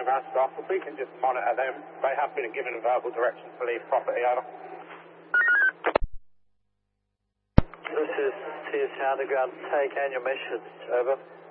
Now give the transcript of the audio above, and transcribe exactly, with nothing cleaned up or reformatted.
of our staff. If we can just monitor them, they have been given verbal directions to leave property, over. This is T S Underground. Take on your message, over.